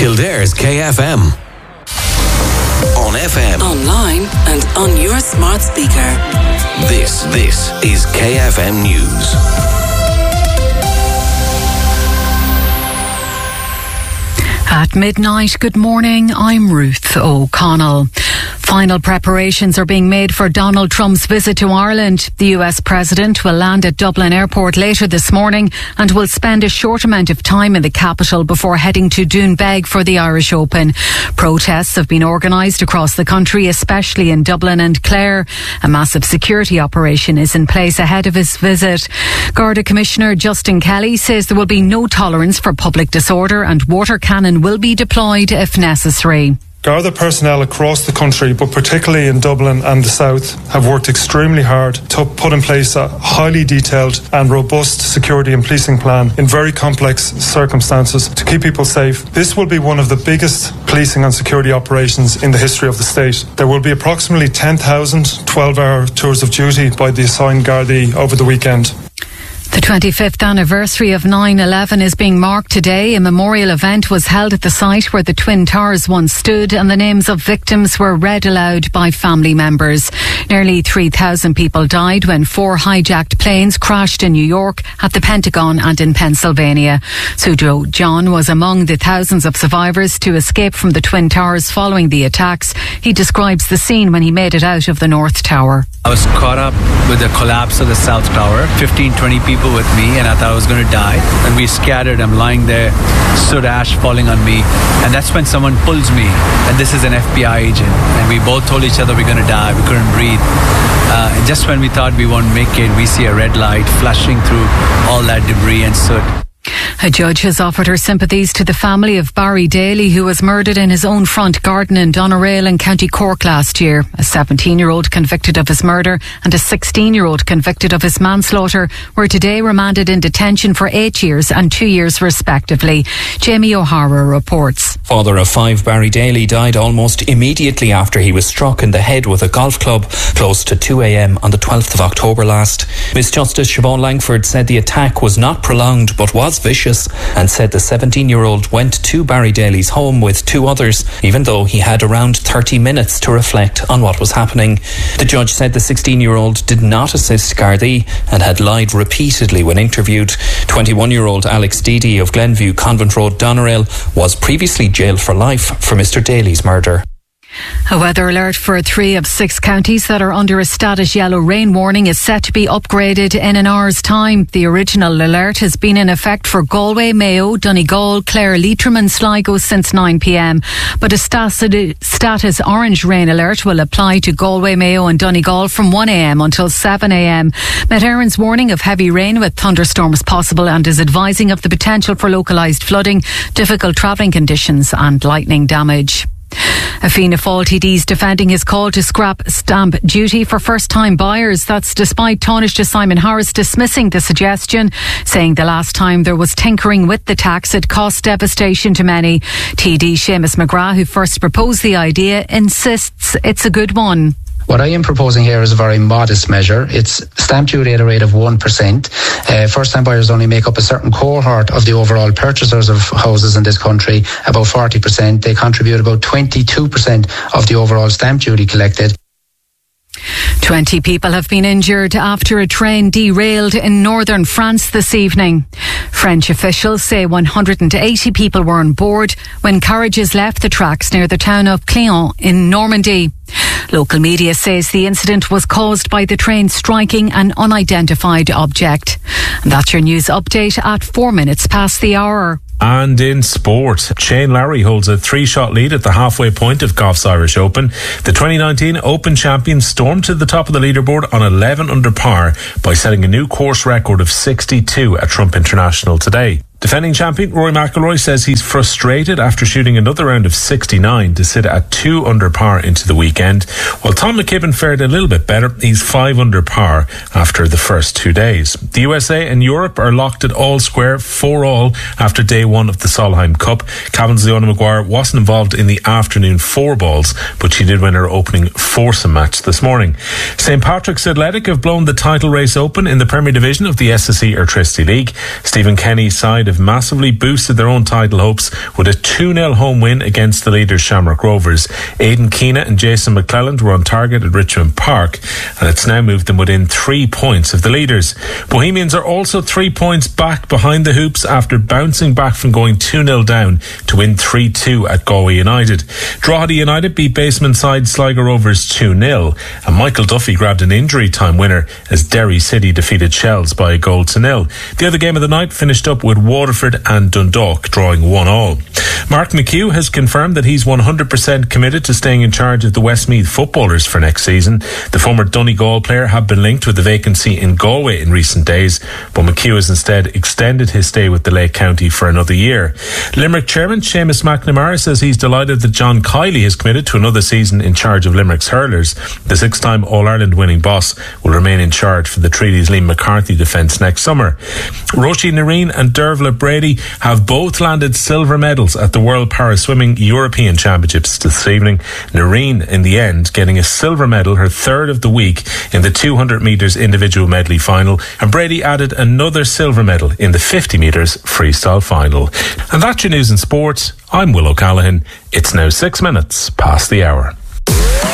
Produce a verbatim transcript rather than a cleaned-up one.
Kildare's K F M. On F M. Online and on your smart speaker. This, this is K F M News. At midnight, good morning, I'm Ruth O'Connell. Final preparations are being made for Donald Trump's visit to Ireland. The U S President will land at Dublin Airport later this morning and will spend a short amount of time in the capital before heading to Doonbeg for the Irish Open. Protests have been organised across the country, especially in Dublin and Clare. A massive security operation is in place ahead of his visit. Garda Commissioner Justin Kelly says there will be no tolerance for public disorder and water cannon will be deployed if necessary. Garda personnel across the country, but particularly in Dublin and the South, have worked extremely hard to put in place a highly detailed and robust security and policing plan in very complex circumstances to keep people safe. This will be one of the biggest policing and security operations in the history of the state. There will be approximately ten thousand twelve-hour tours of duty by the assigned Gardaí over the weekend. The twenty-fifth anniversary of nine eleven is being marked today. A memorial event was held at the site where the Twin Towers once stood and the names of victims were read aloud by family members. Nearly three thousand people died when four hijacked planes crashed in New York, at the Pentagon and in Pennsylvania. Sudro John was among the thousands of survivors to escape from the Twin Towers following the attacks. He describes the scene when he made it out of the North Tower. I was caught up with the collapse of the South Tower. fifteen, twenty people with me, and I thought I was going to die. And we scattered. I'm lying there, soot ash falling on me. And that's when someone pulls me. And this is an F B I agent. And we both told each other we're going to die. We couldn't breathe. Uh, and just when we thought we won't make it, we see a red light flashing through all that debris and soot. A judge has offered her sympathies to the family of Barry Daly, who was murdered in his own front garden in Doneraile in County Cork last year. A seventeen-year-old convicted of his murder and a sixteen-year-old convicted of his manslaughter were today remanded in detention for eight years and two years respectively. Jamie O'Hara reports. Father of five, Barry Daly, died almost immediately after he was struck in the head with a golf club close to two a.m. on the twelfth of October last. Miss Justice Siobhan Langford said the attack was not prolonged but was vicious, and said the seventeen-year-old went to Barry Daly's home with two others, even though he had around thirty minutes to reflect on what was happening. The judge said the sixteen-year-old did not assist Gardaí and had lied repeatedly when interviewed. twenty-one-year-old Alex Deedy of Glenview Convent Road, Doneraile, was previously jailed for life for Mister Daly's murder. A weather alert for three of six counties that are under a status yellow rain warning is set to be upgraded in an hour's time. The original alert has been in effect for Galway, Mayo, Donegal, Clare, Leitrim and Sligo since nine p.m. But a status orange rain alert will apply to Galway, Mayo and Donegal from one a.m. until seven a.m. Met Éireann's warning of heavy rain with thunderstorms possible and is advising of the potential for localised flooding, difficult travelling conditions and lightning damage. A Fianna Fáil T D is defending his call to scrap stamp duty for first-time buyers. That's despite Taoiseach Simon Harris dismissing the suggestion, saying the last time there was tinkering with the tax it caused devastation to many. T D Seamus McGrath, who first proposed the idea, insists it's a good one. What I am proposing here is a very modest measure. It's stamp duty at a rate of one percent. Uh, first-time buyers only make up a certain cohort of the overall purchasers of houses in this country, about forty percent. They contribute about twenty-two percent of the overall stamp duty collected. twenty people have been injured after a train derailed in northern France this evening. French officials say one hundred eighty people were on board when carriages left the tracks near the town of Cléon in Normandy. Local media says the incident was caused by the train striking an unidentified object. And that's your news update at four minutes past the hour. And in sport, Shane Lowry holds a three-shot lead at the halfway point of Golf's Irish Open. The twenty nineteen Open champion stormed to the top of the leaderboard on eleven under par by setting a new course record of sixty-two at Trump International today. Defending champion Rory McIlroy says he's frustrated after shooting another round of sixty-nine to sit at two under par into the weekend. While Tom McKibben fared a little bit better, he's five under par after the first two days. The U S A and Europe are locked at all square, four all after day one of the Solheim Cup. Cavan's Leona Maguire wasn't involved in the afternoon four balls, but she did win her opening foursome match this morning. Saint Patrick's Athletic have blown the title race open in the Premier Division of the S S E Airtricity League. Stephen Kenny's side have massively boosted their own title hopes with a two nil home win against the leaders Shamrock Rovers. Aidan Keena and Jason McClelland were on target at Richmond Park, and it's now moved them within three points of the leaders. Bohemians are also three points back behind the hoops after bouncing back from going two nil down to win three two at Galway United. Drogheda United beat basement side Sligo Rovers two nil, and Michael Duffy grabbed an injury time winner as Derry City defeated Shells by a goal to nil. The other game of the night finished up with Waterford and Dundalk drawing one all. Mark McHugh has confirmed that he's one hundred percent committed to staying in charge of the Westmeath footballers for next season. The former Donegal player had been linked with the vacancy in Galway in recent days, but McHugh has instead extended his stay with the Lake County for another year. Limerick chairman Seamus McNamara says he's delighted that John Kiley has committed to another season in charge of Limerick's hurlers. The six-time All-Ireland winning boss will remain in charge for the Treaty's Liam McCarthy defence next summer. Roisin Nareen and Dervla Brady have both landed silver medals at the World Paraswimming European Championships this evening. Nareen, in the end, getting a silver medal, her third of the week, in the two hundred metres individual medley final, and Brady added another silver medal in the fifty metres freestyle final. And that's your news and sport. I'm Will O'Callaghan. It's now six minutes past the hour.